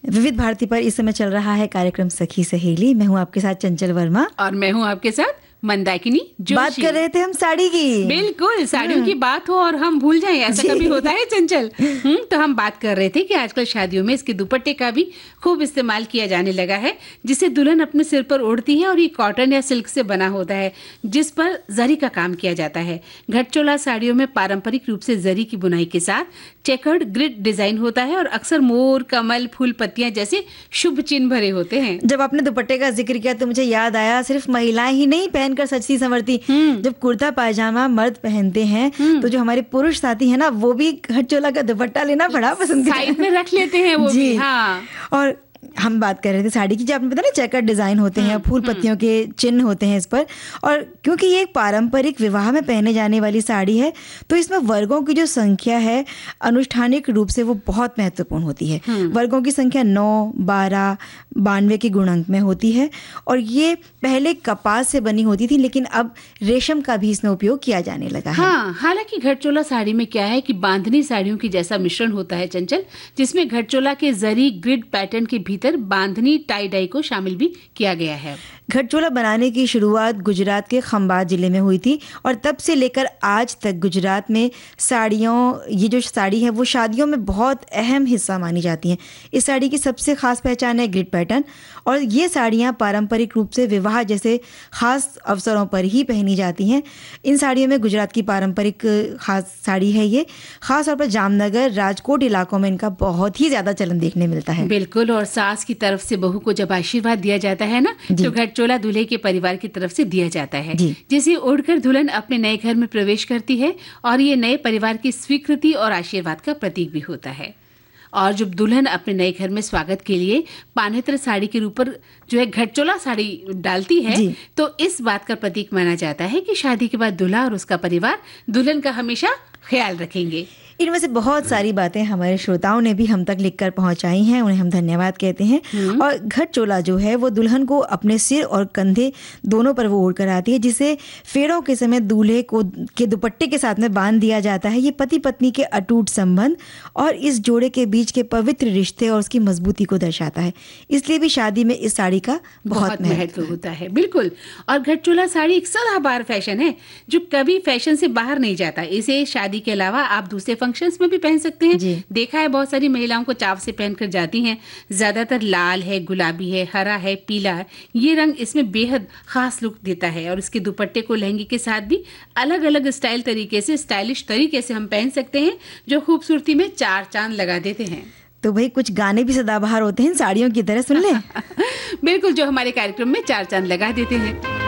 विविध भारती पर इस समय चल रहा है कार्यक्रम सखी सहेली। मैं हूँ आपके साथ चंचल वर्मा और मैं हूँ आपके साथ मंदाकिनी जोशी। बात कर रहे थे हम साड़ी की। बिल्कुल, साड़ियों की बात हो और हम भूल जाएं, ऐसा कभी होता है चंचल? तो हम बात कर रहे थे कि आजकल शादियों में इसके दुपट्टे का भी खूब इस्तेमाल किया जाने लगा है, जिसे दुल्हन अपने सिर पर ओढ़ती है और ये कॉटन या सिल्क से बना होता है, जिस पर जरी का काम किया जाता है। घटचोला साड़ियों में पारंपरिक रूप से जरी की बुनाई के साथ चेकर्ड ग्रिड डिजाइन होता है और अक्सर मोर, कमल, फूल, पत्तियां जैसे शुभ चिन्ह भरे होते हैं। जब आपने दुपट्टे का जिक्र किया तो मुझे याद आया, सिर्फ महिलाएं ही नहीं पहनकर सजती संवरती, जब कुर्ता पायजामा मर्द पहनते हैं तो जो हमारे पुरुष साथी है ना, वो भी घटचोला का दुपट्टा लेना बड़ा पसंद करते हैं, साइड में रख लेते हैं वो भी। हाँ। और हम बात कर रहे थे साड़ी की, जो आपने पता ना चेकर डिजाइन होते हैं, फूल पत्तियों के चिन्ह होते हैं इस पर। और क्योंकि ये एक पारंपरिक विवाह में पहने जाने वाली साड़ी है, तो इसमें वर्गों की जो संख्या है अनुष्ठानिक रूप से वो बहुत महत्वपूर्ण होती है। वर्गों की संख्या 9, 12, 92 के गुणक में होती है। और ये पहले कपास से बनी होती थी, लेकिन अब रेशम का भी इसमें उपयोग किया जाने लगा है। हाँ, हालांकि घटचोला साड़ी में क्या है कि बांधनी साड़ियों की जैसा मिश्रण होता है चंचल, जिसमें घटचोला के जरी ग्रिड पैटर्न के भीतर बांधनी टाई डाई को शामिल भी किया गया है। घटचोला बनाने की शुरुआत गुजरात के खंभात जिले में हुई थी और तब से लेकर आज तक गुजरात में ये जो साड़ी है वो शादियों में बहुत अहम हिस्सा मानी जाती हैं। इस साड़ी की सबसे खास पहचान है ग्रिड पैटर्न, और ये साड़ियाँ पारंपरिक रूप से विवाह जैसे खास अवसरों पर ही पहनी जाती हैं। इन साड़ियों में गुजरात की पारंपरिक खास साड़ी है ये, खास तौर पर जामनगर, राजकोट इलाकों में इनका बहुत ही ज्यादा चलन देखने मिलता है। बिल्कुल, और सास की तरफ से बहू को जब आशीर्वाद दिया जाता है ना, तो घटचोला दूल्हे के परिवार की तरफ से दिया जाता है, जिसे ओढ़कर दुल्हन अपने नए घर में प्रवेश करती है और ये नए परिवार की स्वीकृति और आशीर्वाद का प्रतीक भी होता है। और जब दुल्हन अपने नए घर में स्वागत के लिए पानेत्र साड़ी के ऊपर जो है घटचोला साड़ी डालती है, तो इस बात का प्रतीक माना जाता है कि शादी के बाद दूल्हा और उसका परिवार दुल्हन का हमेशा ख्याल रखेंगे। इनमें से बहुत सारी बातें हमारे श्रोताओं ने भी हम तक लिखकर पहुंचाई हैं, उन्हें हम धन्यवाद कहते हैं। और घटचोला जो है वो दुल्हन को अपने सिर और कंधे दोनों पर वो ओढ़कर आती है, जिसे फेरों के समय दूल्हे को के दुपट्टे के साथ में बांध दिया जाता है। ये पति पत्नी के अटूट संबंध और इस जोड़े के बीच के पवित्र रिश्ते और उसकी मजबूती को दर्शाता है। इसलिए भी शादी में इस साड़ी का बहुत महत्व होता है। बिल्कुल, और घटचोला साड़ी एक सदाबहार फैशन है जो कभी फैशन से बाहर नहीं जाता। इसे शादी के अलावा आप दूसरे फंक्शंस में भी पहन सकते हैं। देखा है बहुत सारी महिलाओं को चाव से पहनकर जाती हैं। ज्यादातर लाल है, गुलाबी है, हरा है, पीला है। ये रंग इसमें बेहद खास लुक देता है और इसके दुपट्टे को लहंगे के साथ भी अलग अलग स्टाइलिश तरीके से हम पहन सकते हैं, जो खूबसूरती में 4 चांद लगा देते हैं। तो भाई कुछ गाने भी सदाबहार होते हैं साड़ियों की तरह, सुन ले। बिल्कुल, जो हमारे कार्यक्रम में 4 चांद लगा देते हैं।